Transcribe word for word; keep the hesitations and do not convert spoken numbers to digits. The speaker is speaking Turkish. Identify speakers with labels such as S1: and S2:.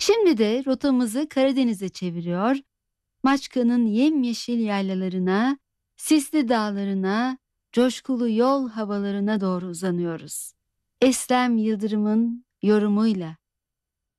S1: Şimdi de rotamızı Karadeniz'e çeviriyor, Maçka'nın yemyeşil yaylalarına, sisli dağlarına, coşkulu yol havalarına doğru uzanıyoruz. Eslem Yıldırım'ın yorumuyla.